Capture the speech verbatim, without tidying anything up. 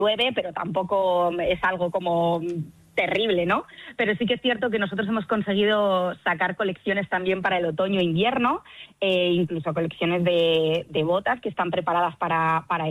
llueve, pero tampoco es algo como terrible, ¿no? Pero sí que es cierto que nosotros hemos conseguido sacar colecciones también para el otoño e invierno, eh, incluso colecciones de, de botas que están preparadas para, para el